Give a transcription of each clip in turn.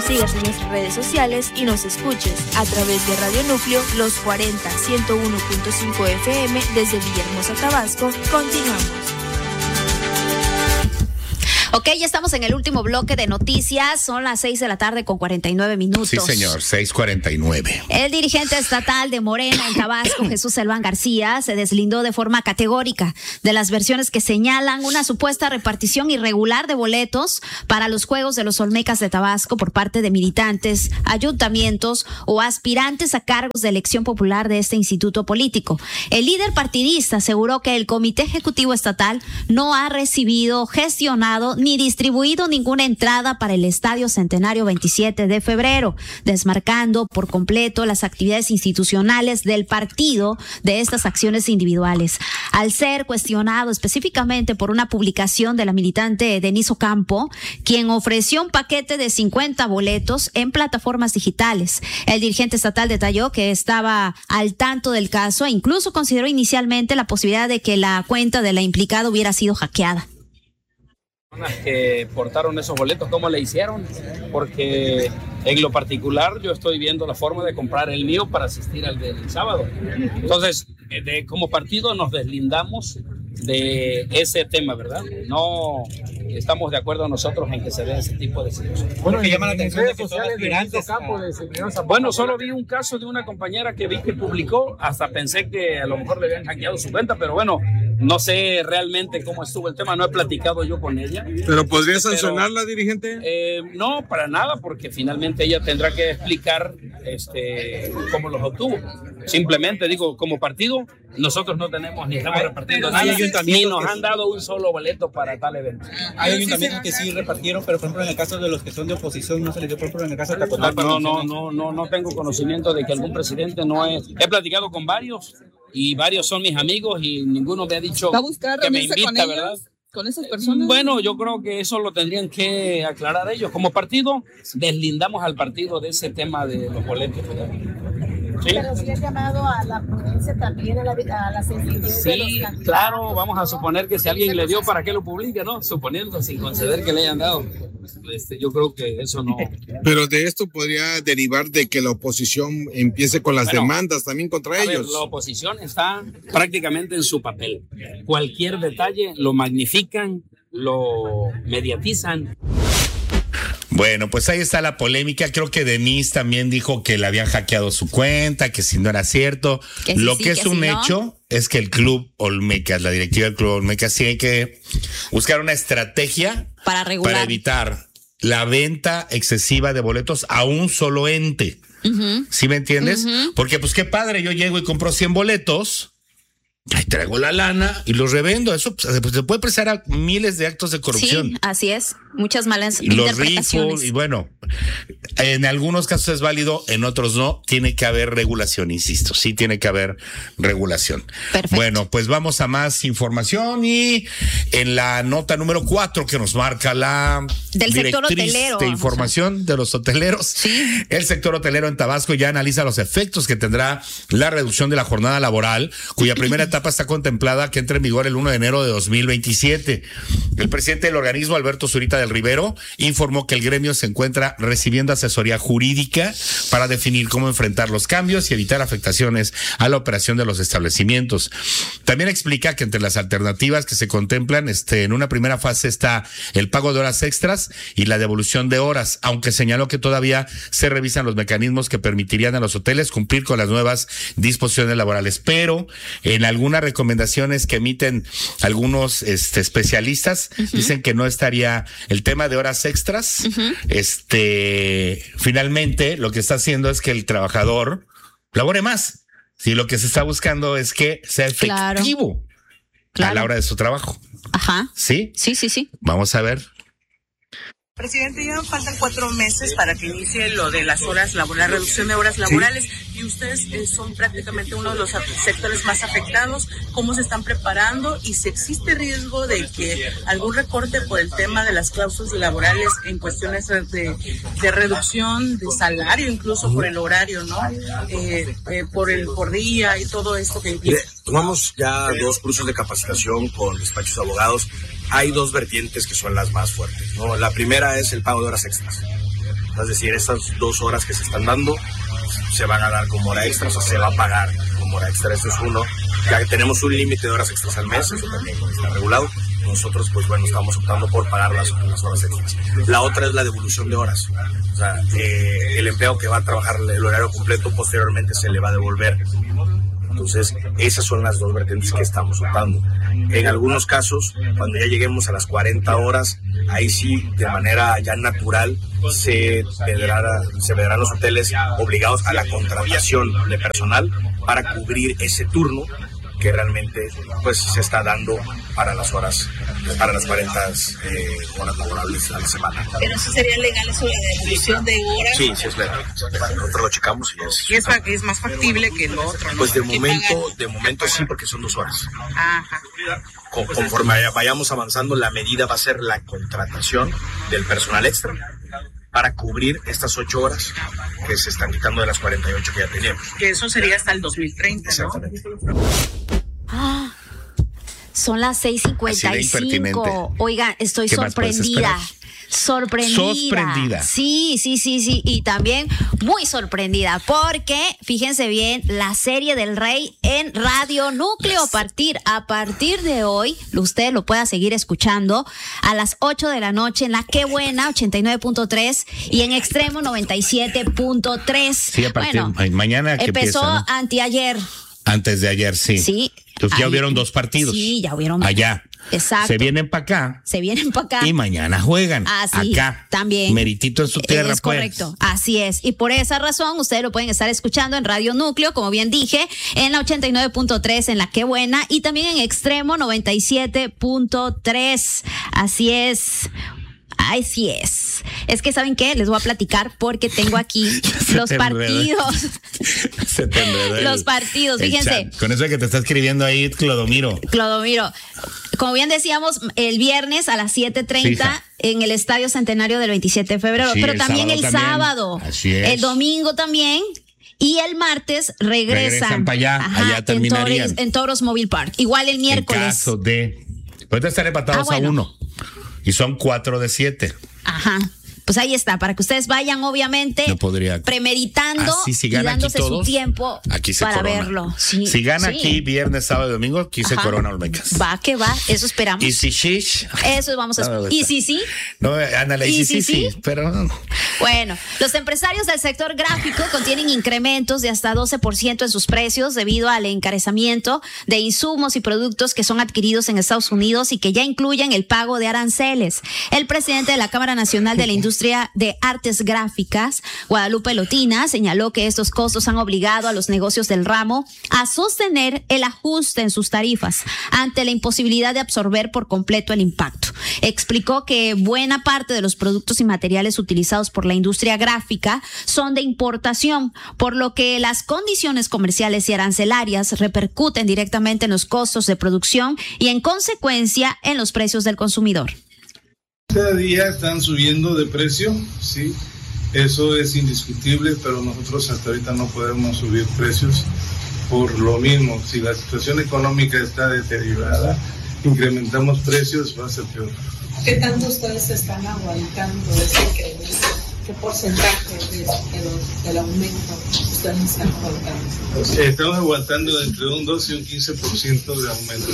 sigas en nuestras redes sociales y nos escuches a través de Radio Núcleo Los 40 101.5 FM desde Villahermosa, Tabasco. Continuamos. Ok, ya estamos en el último bloque de noticias. Son las 6:49 p.m. Sí, señor, 6:49. El dirigente estatal de Morena en Tabasco, Jesús Elván García, se deslindó de forma categórica de las versiones que señalan una supuesta repartición irregular de boletos para los Juegos de los Olmecas de Tabasco por parte de militantes, ayuntamientos o aspirantes a cargos de elección popular de este instituto político. El líder partidista aseguró que el Comité Ejecutivo Estatal no ha recibido, gestionado ni distribuido ninguna entrada para el Estadio Centenario 27 de febrero, desmarcando por completo las actividades institucionales del partido de estas acciones individuales. Al ser cuestionado específicamente por una publicación de la militante Denise Ocampo, quien ofreció un paquete de 50 boletos en plataformas digitales, el dirigente estatal detalló que estaba al tanto del caso e incluso consideró inicialmente la posibilidad de que la cuenta de la implicada hubiera sido hackeada. Que portaron esos boletos, ¿cómo le hicieron? Porque en lo particular yo estoy viendo la forma de comprar el mío para asistir al del sábado. Entonces, como partido nos deslindamos de ese tema, ¿verdad? No estamos de acuerdo nosotros en que se vea ese tipo de situaciones. Bueno, que llama la atención de que son aspirantes. Bueno, solo vi un caso de una compañera que vi que publicó, hasta pensé que a lo mejor le habían hackeado su cuenta, pero bueno, no sé realmente cómo estuvo el tema, no he platicado yo con ella. ¿Pero podría sancionarla, dirigente? No, para nada, porque finalmente ella tendrá que explicar cómo los obtuvo. Simplemente digo, como partido, nosotros no tenemos ni estamos repartiendo nada, ni nos han dado un solo boleto para tal evento. Hay ayuntamientos que sí repartieron, pero por ejemplo en el caso de los que son de oposición no se les dio, por ejemplo en el caso de Tacotalpa. No tengo conocimiento de que algún presidente no es. He platicado con varios y varios son mis amigos y ninguno me ha dicho que me invita, ¿verdad? ¿Con esas personas? Bueno, yo creo que eso lo tendrían que aclarar ellos. Como partido, deslindamos al partido de ese tema de los boletos, ¿verdad? ¿Sí? Pero sí has llamado a la prudencia también, a la sensibilidad de los candidatos. Claro, vamos a suponer que si alguien le dio, ¿para qué lo publica, no? Suponiendo, sin conceder que le hayan dado. Yo creo que eso no... Pero de esto podría derivar de que la oposición empiece con las demandas también contra ellos. La oposición está prácticamente en su papel. Cualquier detalle lo magnifican, lo mediatizan. Bueno, pues ahí está la polémica. Creo que Denise también dijo que le habían hackeado su cuenta, que si no era cierto. Lo que es un hecho es que el Club Olmecas, la directiva del Club Olmecas, tiene que buscar una estrategia para evitar la venta excesiva de boletos a un solo ente. ¿Sí me entiendes? Porque pues qué padre, yo llego y compro 100 boletos, ahí traigo la lana y los revendo. Eso pues, se puede prestar a miles de actos de corrupción. Sí, así es. Muchas malas los interpretaciones. Rifo, y bueno, en algunos casos es válido, en otros no. Tiene que haber regulación, insisto. Sí tiene que haber regulación. Perfecto. Bueno, pues vamos a más información y en la nota número 4 que nos marca la del sector hotelero de información de los hoteleros. Sí. El sector hotelero en Tabasco ya analiza los efectos que tendrá la reducción de la jornada laboral, cuya primera etapa está contemplada que entre en vigor el 1 de enero de 2027. El presidente del organismo, Alberto Zurita del Rivero, informó que el gremio se encuentra recibiendo asesoría jurídica para definir cómo enfrentar los cambios y evitar afectaciones a la operación de los establecimientos. También explica que entre las alternativas que se contemplan, en una primera fase está el pago de horas extras y la devolución de horas, aunque señaló que todavía se revisan los mecanismos que permitirían a los hoteles cumplir con las nuevas disposiciones laborales. Pero en algunas recomendaciones que emiten algunos especialistas, dicen que no estaría el tema de horas extras. Finalmente lo que está haciendo es que el trabajador labore más. Sí, lo que se está buscando es que sea efectivo a la hora de su trabajo. Ajá. ¿Sí? Sí. Vamos a ver. Presidente, ya faltan 4 meses para que inicie lo de las horas laborales, la reducción de horas laborales, y ustedes son prácticamente uno de los sectores más afectados. ¿Cómo se están preparando y si existe riesgo de que algún recorte por el tema de las cláusulas laborales en cuestiones de reducción de salario, incluso por el horario, ¿no? Por día y todo esto que implica? Tomamos ya 2 cursos de capacitación con despachos de abogados. Hay 2 vertientes que son las más fuertes, ¿no? La primera es el pago de horas extras. Es decir, estas 2 horas que se están dando se van a dar como hora extra, o sea, se va a pagar como hora extra. Esto es uno. Ya que tenemos un límite de horas extras al mes, eso también está regulado. Nosotros, pues bueno, estamos optando por pagar las horas extras. La otra es la devolución de horas. O sea, el empleado que va a trabajar el horario completo, posteriormente se le va a devolver. Entonces, esas son las 2 vertientes que estamos optando. En algunos casos, cuando ya lleguemos a las 40 horas, ahí sí, de manera ya natural, se verán los hoteles obligados a la contratación de personal para cubrir ese turno que realmente pues se está dando para las 40 horas laborables a la semana. ¿Pero eso sería legal, eso de devolución de horas? Sí, es legal. Nosotros lo checamos y es más factible que lo otro, ¿no? Pues de momento sí, porque son 2 horas. Ajá. Conforme vayamos avanzando, la medida va a ser la contratación del personal extra para cubrir estas 8 horas que se están quitando de las 48 que ya teníamos. Que eso sería hasta el 2030, Exactamente. Son las 6:55. Oiga, estoy sorprendida. Sorprendida. Sí. Y también muy sorprendida porque, fíjense bien, la serie del Rey en Radio Núcleo a partir de hoy, usted lo pueda seguir escuchando a las 8 de la noche en La Qué Buena 89.3 y en Extremo 97.3. Sí, a partir mañana que empezó, empieza, ¿no? Anteayer. Antes de ayer, sí. Sí. Entonces ya hubieron 2 partidos. Sí, ya hubieron. Allá. Exacto. Se vienen para acá. Y mañana juegan. Así, acá. También. Meritito en su tierra, es correcto. Así es. Y por esa razón, ustedes lo pueden estar escuchando en Radio Núcleo, como bien dije, en la 89.3 en La Qué Buena y también en Extremo 97.3. Así es. Así es. Es que, ¿saben qué? Les voy a platicar porque tengo aquí los partidos. Se te enredó los partidos, fíjense. Con eso que te está escribiendo ahí, Clodomiro. Como bien decíamos, el viernes a las 7:30 en el Estadio Centenario del 27 de febrero, Sí, pero también el sábado. Así es. El domingo también. Y el martes regresan para allá. Allá terminarían. En Toros Mobile Park. Igual el miércoles. En caso de... Ahorita están empatados a 1. Y son 4 de 7. Ajá. Pues ahí está, para que ustedes vayan, obviamente, premeditando y dándose su tiempo para verlo. Sí, si gana aquí viernes, sábado y domingo, aquí se corona Olmecas. Va, eso esperamos. Y si shish. Eso vamos a esperar. ¿Y si sí? No, ándale, y si sí, pero... Bueno, los empresarios del sector gráfico contienen incrementos de hasta 12% en sus precios debido al encarecimiento de insumos y productos que son adquiridos en Estados Unidos y que ya incluyen el pago de aranceles. El presidente de la Cámara Nacional de la Industria de Artes Gráficas, Guadalupe Lotina, señaló que estos costos han obligado a los negocios del ramo a sostener el ajuste en sus tarifas ante la imposibilidad de absorber por completo el impacto. Explicó que buena parte de los productos y materiales utilizados por la industria gráfica son de importación, por lo que las condiciones comerciales y arancelarias repercuten directamente en los costos de producción y en consecuencia en los precios del consumidor. Cada día están subiendo de precio, sí, eso es indiscutible, pero nosotros hasta ahorita no podemos subir precios por lo mismo. Si la situación económica está deteriorada, incrementamos precios, va a ser peor. ¿Qué tanto ustedes están aguantando ese incremento? ¿Qué porcentaje del aumento ustedes están aguantando? Estamos aguantando entre un 12 y un 15% de aumento.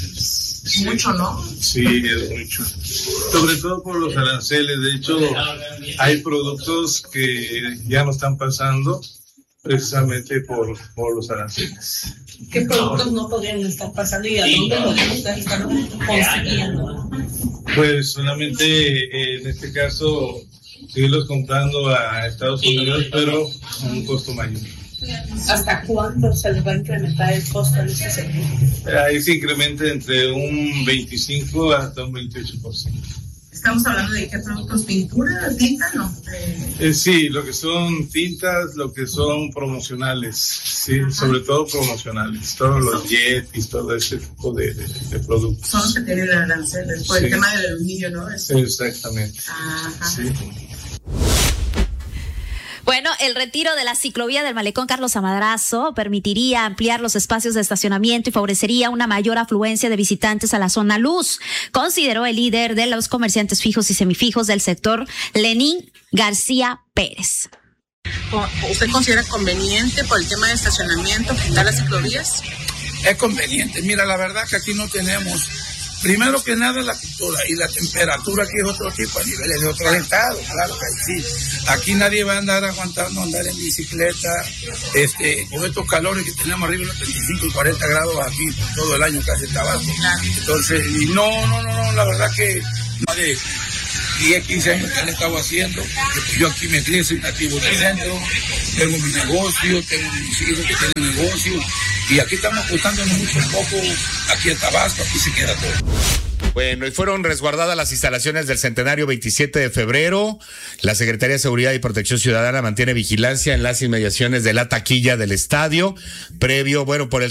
Mucho, ¿no? Sí, es mucho. Sobre todo por los aranceles. De hecho, hay productos que ya no están pasando precisamente por los aranceles. ¿Qué productos no podrían estar pasando y a dónde los están consiguiendo? Pues solamente en este caso seguirlos comprando a Estados Unidos, pero a un costo mayor. ¿Hasta cuándo se les va a incrementar el costo en este sector? Ahí se incrementa entre un 25 hasta un 28%. ¿Estamos hablando de qué productos? ¿Pintura? ¿Tinta? No. Sí, lo que son tintas, lo que son promocionales, sí, sobre todo promocionales, todos los Yetis, todo ese tipo de productos. Son los que tienen aranceles, por el tema del aluminio, ¿no? Exactamente. Ajá. Sí. Bueno, el retiro de la ciclovía del Malecón Carlos Madrazo permitiría ampliar los espacios de estacionamiento y favorecería una mayor afluencia de visitantes a la zona luz, consideró el líder de los comerciantes fijos y semifijos del sector, Lenín García Pérez. ¿Usted considera conveniente por el tema de estacionamiento quitar las ciclovías? Es conveniente. Mira, la verdad que aquí no tenemos, primero que nada, la cultura y la temperatura aquí es otro tipo, a niveles de otros estados, claro que sí. Aquí nadie va a andar aguantando andar en bicicleta, con estos calores que tenemos arriba de los 35 y 40 grados aquí todo el año casi en Tabasco. Entonces, y no, la verdad que más de 10, 15 años que le estaba haciendo, porque yo aquí me crié, soy nativo del centro, tengo mi negocio, tengo mis hijos que tienen negocio, y aquí estamos ajustándonos mucho poco, aquí en Tabasco, aquí se queda todo. Bueno, y fueron resguardadas las instalaciones del centenario 27 de febrero. La Secretaría de Seguridad y Protección Ciudadana mantiene vigilancia en las inmediaciones de la taquilla del estadio, previo, por el